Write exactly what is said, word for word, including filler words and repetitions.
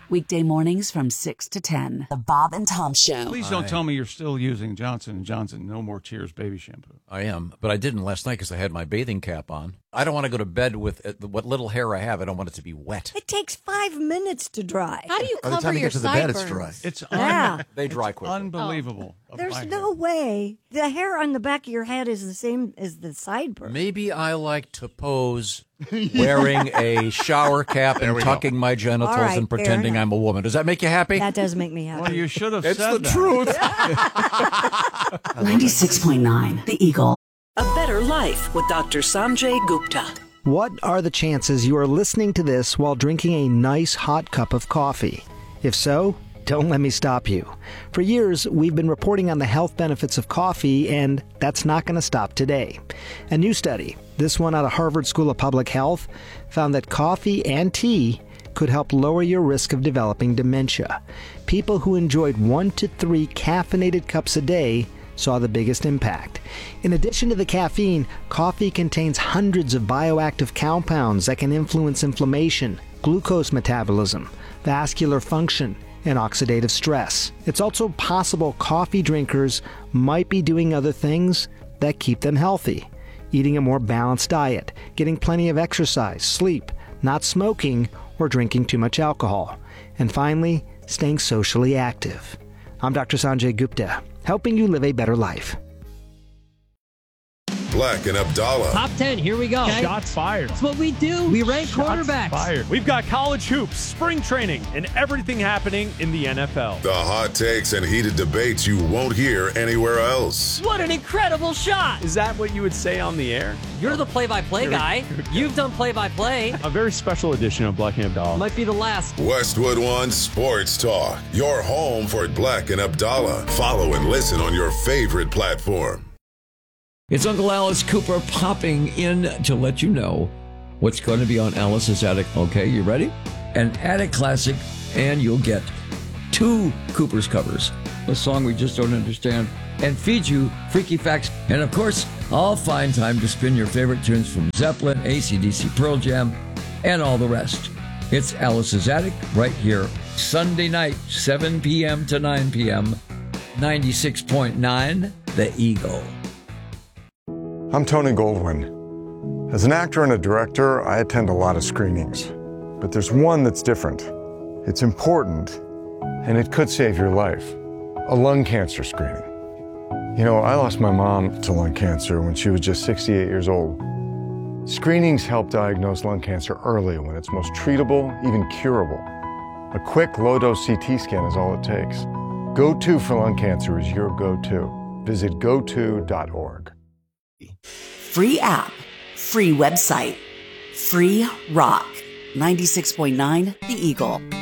Weekday mornings from six to ten. The Bob and Tom Show. Please don't tell me you're still using Johnson and Johnson No More Tears baby shampoo. I am, but I didn't last night because I had my bathing cap on. I don't want to go to bed with uh, what little hair I have. I don't want it to be wet. It takes five minutes to dry. How do you By the cover time you your get to the bed, it's sideburns? dry. It's Yeah. un- They dry it's quickly. unbelievable. of There's my no hair. way. The hair on the back of your head is the same as the sideburn. Maybe I like to pose wearing a shower cap and tucking my genitals All right, and fair pretending enough. I'm a woman. Does that make you happy? That does make me happy. Well, you should have It's said the that. truth. ninety-six point nine, The Eagle. A Better Life with Doctor Sanjay Gupta. What are the chances you are listening to this while drinking a nice hot cup of coffee? If so, don't let me stop you. For years, we've been reporting on the health benefits of coffee, and that's not going to stop today. A new study, this one out of Harvard School of Public Health, found that coffee and tea could help lower your risk of developing dementia. People who enjoyed one to three caffeinated cups a day saw the biggest impact. In addition to the caffeine, coffee contains hundreds of bioactive compounds that can influence inflammation, glucose metabolism, vascular function, and oxidative stress. It's also possible coffee drinkers might be doing other things that keep them healthy. Eating a more balanced diet, getting plenty of exercise, sleep, not smoking, or drinking too much alcohol. And finally, staying socially active. I'm Doctor Sanjay Gupta, helping you live a better life. Black and Abdallah. Top ten, here we go. Okay. Shots fired. That's what we do. We rank Shots quarterbacks. fired. We've got college hoops, spring training, and everything happening in the N F L. The hot takes and heated debates you won't hear anywhere else. What an incredible shot. Is that what you would say on the air? You're the play-by-play guy. You've done play-by-play. A very special edition of Black and Abdallah. Might be the last. Westwood One Sports Talk. Your home for Black and Abdallah. Follow and listen on your favorite platform. It's Uncle Alice Cooper popping in to let you know what's going to be on Alice's Attic. Okay, you ready? An Attic classic, and you'll get two Cooper's covers, a song we just don't understand, and feed you freaky facts. And of course, I'll find time to spin your favorite tunes from Zeppelin, A C D C, Pearl Jam, and all the rest. It's Alice's Attic right here, Sunday night, seven p.m. to nine p.m., ninety-six point nine, The Eagle. I'm Tony Goldwyn. As an actor and a director, I attend a lot of screenings. But there's one that's different. It's important, and it could save your life. A lung cancer screening. You know, I lost my mom to lung cancer when she was just sixty-eight years old. Screenings help diagnose lung cancer early when it's most treatable, even curable. A quick low-dose C T scan is all it takes. Go To for lung cancer is your go-to. Visit go to dot org. Free app, free website, free rock. ninety-six point nine, The Eagle.